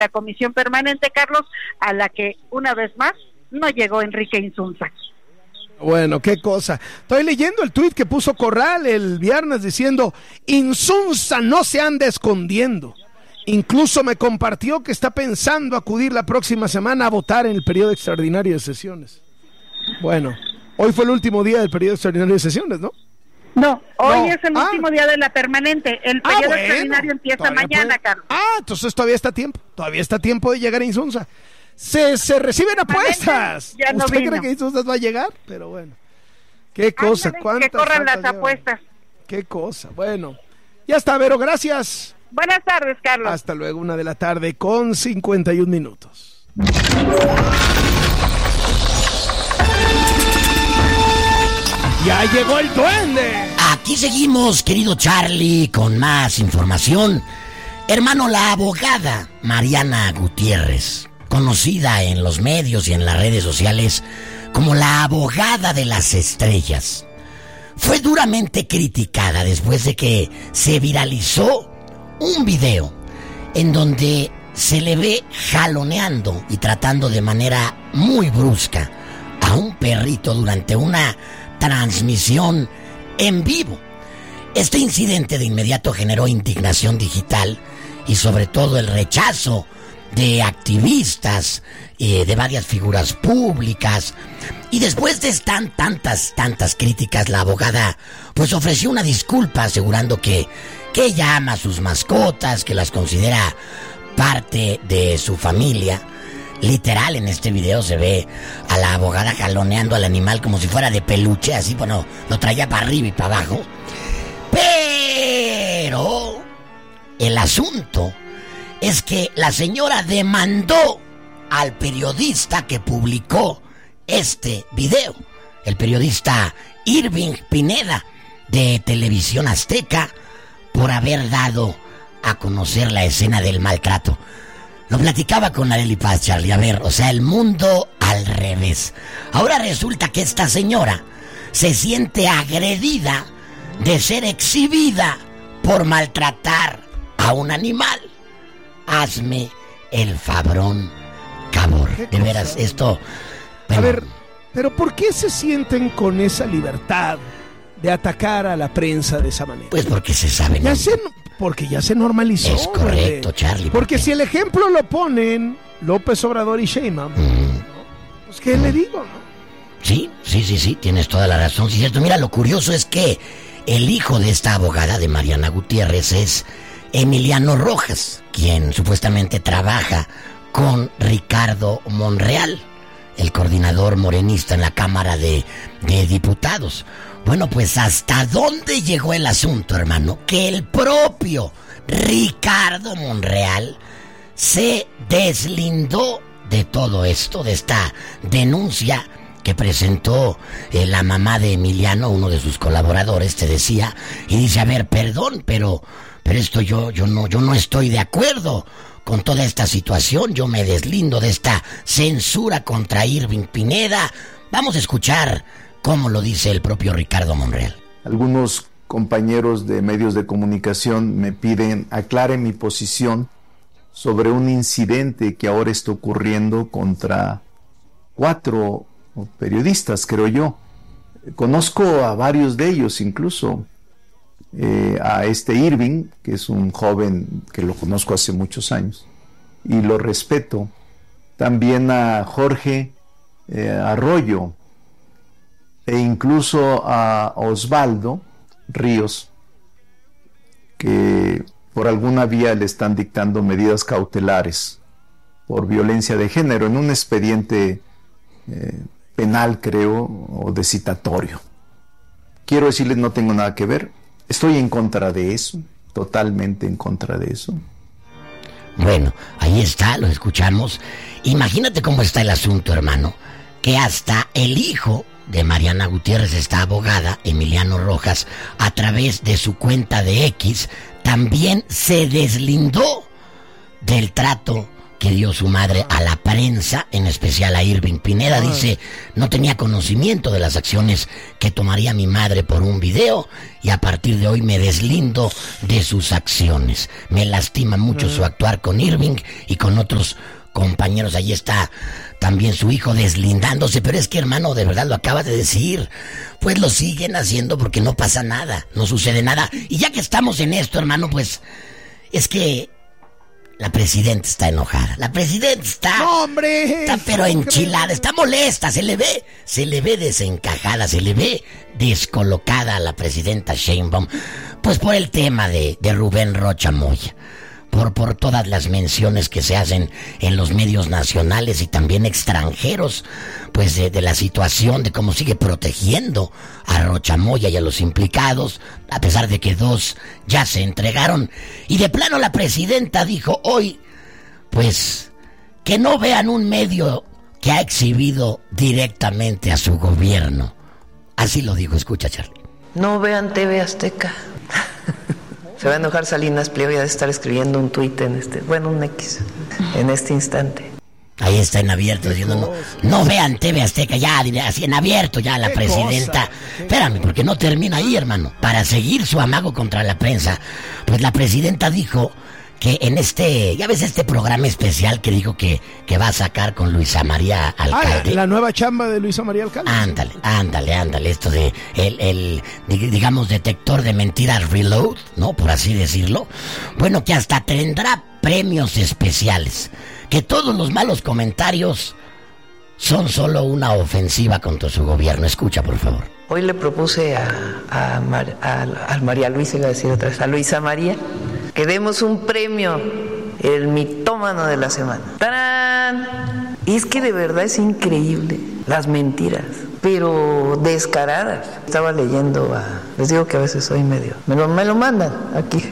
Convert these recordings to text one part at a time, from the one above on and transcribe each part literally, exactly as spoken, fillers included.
la comisión permanente, Carlos, a la que una vez más no llegó Enrique Insunza. Bueno, qué cosa. Estoy leyendo el tuit que puso Corral el viernes diciendo: Insunza no se anda escondiendo. Incluso me compartió que está pensando acudir la próxima semana a votar en el periodo extraordinario de sesiones. Bueno, hoy fue el último día del periodo extraordinario de sesiones, ¿no? No, hoy no. es el ah. último día de la permanente. El periodo ah, bueno, extraordinario empieza mañana, puede... Carlos. Ah, entonces todavía está tiempo. Todavía está tiempo de llegar a Insunza. Se, se reciben apuestas. Ya no ¿Usted vino. cree que Insunza va a llegar? Pero bueno. Qué cosa. Ándale, ¿Cuántas que corran las llevan? apuestas. Qué cosa. Bueno, ya está, Vero, gracias. Buenas tardes, Carlos. Hasta luego, una de la tarde con cincuenta y un minutos. ¡Ya llegó el duende! Aquí seguimos, querido Charlie, con más información. Hermano, la abogada Mariana Gutiérrez, conocida en los medios y en las redes sociales como la abogada de las estrellas, fue duramente criticada después de que se viralizó un video en donde se le ve jaloneando y tratando de manera muy brusca a un perrito durante una transmisión en vivo. Este incidente de inmediato generó indignación digital y sobre todo el rechazo de activistas, eh, de varias figuras públicas. Y después de tan, tantas, tantas críticas, la abogada pues ofreció una disculpa asegurando que, que ella ama a sus mascotas, que las considera parte de su familia. Literal, en este video se ve a la abogada jaloneando al animal como si fuera de peluche, así, bueno, lo traía para arriba y para abajo. Pero el asunto es que la señora demandó al periodista que publicó este video, el periodista Irving Pineda de Televisión Azteca, por haber dado a conocer la escena del maltrato. Lo platicaba con Arely Paz, Charlie. A ver, o sea, el mundo al revés. Ahora resulta que esta señora se siente agredida de ser exhibida por maltratar a un animal. Hazme el fabrón, Cabor. De veras, esto... Pero... A ver, pero ¿por qué se sienten con esa libertad de atacar a la prensa de esa manera? Pues porque se saben. Ya se, porque ya se normalizó. Es correcto, ¿verdad? Charlie. Porque, porque si el ejemplo lo ponen López Obrador y Sheinbaum, mm. pues ¿qué mm. le digo, no? Sí, sí, sí, sí, tienes toda la razón. Sí, cierto. Mira, lo curioso es que el hijo de esta abogada, de Mariana Gutiérrez, es Emiliano Rojas, quien supuestamente trabaja con Ricardo Monreal, el coordinador morenista en la Cámara de, de Diputados. Bueno, pues ¿hasta dónde llegó el asunto, hermano? Que el propio Ricardo Monreal se deslindó de todo esto, de esta denuncia que presentó eh, la mamá de Emiliano, uno de sus colaboradores, te decía, y dice, a ver, perdón, pero, pero esto yo, yo no, yo no estoy de acuerdo con toda esta situación, yo me deslindo de esta censura contra Irving Pineda. Vamos a escuchar cómo lo dice el propio Ricardo Monreal. Algunos compañeros de medios de comunicación me piden aclare mi posición sobre un incidente que ahora está ocurriendo contra cuatro periodistas, creo yo. Conozco a varios de ellos, incluso eh, a este Irving, que es un joven que lo conozco hace muchos años y lo respeto. También a Jorge eh, Arroyo, e incluso a Osvaldo Ríos, que por alguna vía le están dictando medidas cautelares por violencia de género en un expediente eh, penal, creo, o de citatorio. Quiero decirles, no tengo nada que ver, estoy en contra de eso, totalmente en contra de eso. Bueno, ahí está, lo escuchamos. Imagínate cómo está el asunto, hermano, que hasta el hijo de Mariana Gutiérrez, esta abogada, Emiliano Rojas, a través de su cuenta de X, también se deslindó del trato que dio su madre a la prensa, en especial a Irving Pineda. Dice, no tenía conocimiento de las acciones que tomaría mi madre por un video y a partir de hoy me deslindo de sus acciones. Me lastima mucho su actuar con Irving y con otros compañeros. Ahí está también su hijo deslindándose, pero es que, hermano, de verdad lo acaba de decir, pues lo siguen haciendo porque no pasa nada, no sucede nada. Y ya que estamos en esto, hermano, pues es que la presidenta está enojada. La presidenta está... ¡No, hombre! Está pero enchilada, está molesta, se le ve, se le ve desencajada, se le ve descolocada a la presidenta Sheinbaum, pues por el tema de, de Rubén Rocha Moya. Por, por todas las menciones que se hacen en los medios nacionales y también extranjeros, pues de, de la situación, de cómo sigue protegiendo a Rocha Moya y a los implicados, a pesar de que dos ya se entregaron. Y de plano la presidenta dijo hoy, pues, que no vean un medio que ha exhibido directamente a su gobierno. Así lo dijo, escucha, Charlie. No vean T V Azteca. Se va a enojar Salinas Pliego y ha de estar escribiendo un tuit en este, bueno, un X, en este instante. Ahí está en abierto diciendo, no, no vean T V Azteca, ya, así en abierto ya la presidenta. Cosa? Espérame, porque no termina ahí, hermano. Para seguir su amago contra la prensa, pues la presidenta dijo que en este, ya ves este programa especial que dijo que, que va a sacar con Luisa María Alcalde. Ah, la nueva chamba de Luisa María Alcalde. Ándale, ándale, ándale, esto de el, el, digamos, detector de mentiras reload, ¿no? Por así decirlo. Bueno, que hasta tendrá premios especiales. Que todos los malos comentarios son solo una ofensiva contra su gobierno. Escucha, por favor. Hoy le propuse a, a, Mar, a, a María Luisa, iba a decir otra vez, a Luisa María, que demos un premio, el mitómano de la semana. ¡Tarán! Y es que de verdad es increíble las mentiras, pero descaradas. Estaba leyendo, a, les digo que a veces soy medio, me lo, me lo mandan aquí,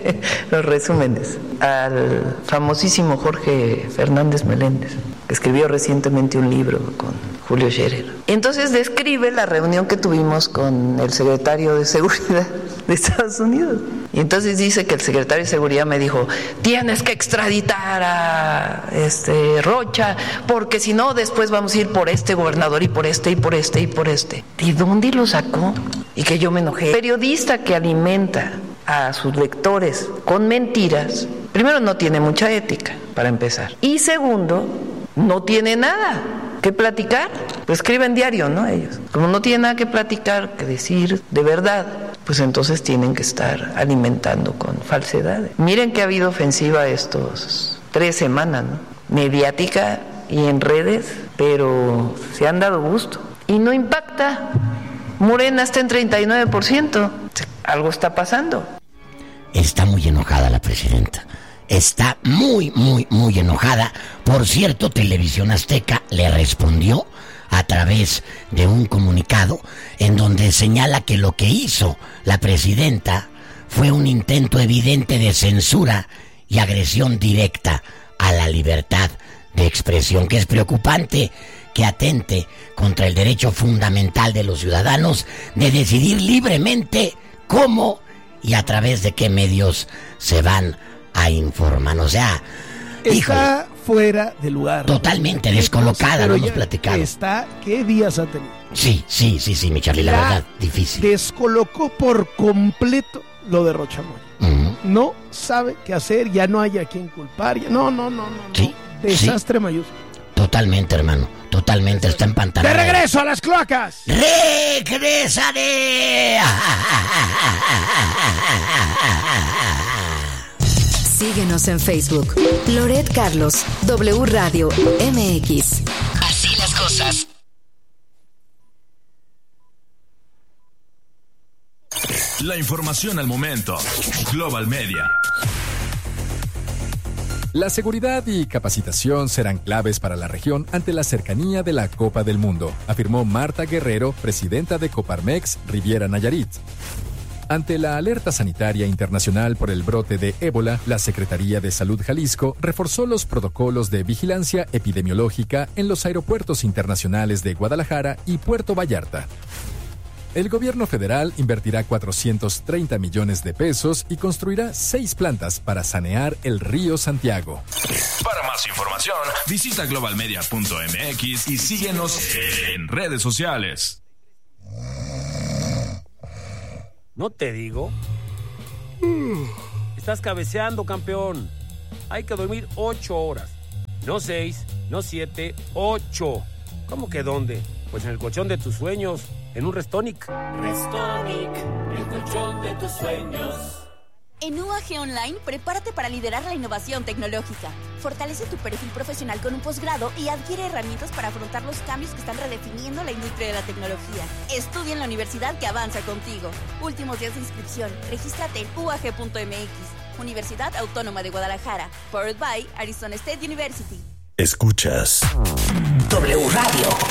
los resúmenes, al famosísimo Jorge Fernández Meléndez, que escribió recientemente un libro con Julio Scherer. Entonces describe la reunión que tuvimos con el secretario de Seguridad de Estados Unidos. Y entonces dice que el secretario de Seguridad me dijo, tienes que extraditar a este Rocha, porque si no después vamos a ir por este gobernador y por este y por este y por este. ¿De dónde lo sacó? Y que yo me enojé. Periodista que alimenta a sus lectores con mentiras, primero no tiene mucha ética, para empezar. Y segundo, no tiene nada que platicar. Pues escriben diario, ¿no? Ellos. Como no tienen nada que platicar, que decir de verdad, pues entonces tienen que estar alimentando con falsedades. Miren que ha habido ofensiva estos tres semanas, ¿no? Mediática y en redes, pero se han dado gusto. Y no impacta. Morena está en treinta y nueve por ciento. Algo está pasando. Está muy enojada la presidenta. Está muy, muy, muy enojada. Por cierto, Televisión Azteca le respondió a través de un comunicado en donde señala que lo que hizo la presidenta fue un intento evidente de censura y agresión directa a la libertad de expresión, que es preocupante que atente contra el derecho fundamental de los ciudadanos de decidir libremente cómo y a través de qué medios se van a informar. O sea, está híjole, fuera de lugar. Totalmente descolocada, lo hemos platicado. Está, ¿qué días ha tenido? Sí, sí, sí, sí, mi Charlie, la, la verdad, difícil. Descolocó por completo lo de Rocha Moya. Uh-huh. No sabe qué hacer, ya no hay a quien culpar. Ya, no, no, no, no. Sí, no. Desastre sí. mayúsculo. Totalmente, hermano. Totalmente, está empantanado. ¡De regreso a las cloacas! ¡Regresaré! Síguenos en Facebook. Loret Carlos, W Radio M X. Así las cosas. La información al momento. Global Media. La seguridad y capacitación serán claves para la región ante la cercanía de la Copa del Mundo, afirmó Marta Guerrero, presidenta de Coparmex Riviera Nayarit. Ante la alerta sanitaria internacional por el brote de ébola, la Secretaría de Salud Jalisco reforzó los protocolos de vigilancia epidemiológica en los aeropuertos internacionales de Guadalajara y Puerto Vallarta. El gobierno federal invertirá cuatrocientos treinta millones de pesos y construirá seis plantas para sanear el río Santiago. Para más información, visita global media punto m x y síguenos en redes sociales. ¿No te digo? Estás cabeceando, campeón. Hay que dormir ocho horas. No seis, no siete, ocho. ¿Cómo que dónde? Pues en el colchón de tus sueños, en un Restonic. Restonic, el colchón de tus sueños. En U A G Online, prepárate para liderar la innovación tecnológica. Fortalece tu perfil profesional con un posgrado y adquiere herramientas para afrontar los cambios que están redefiniendo la industria de la tecnología. Estudia en la universidad que avanza contigo. Últimos días de inscripción. Regístrate en u a g punto m x. Universidad Autónoma de Guadalajara. Powered by Arizona State University. Escuchas W Radio.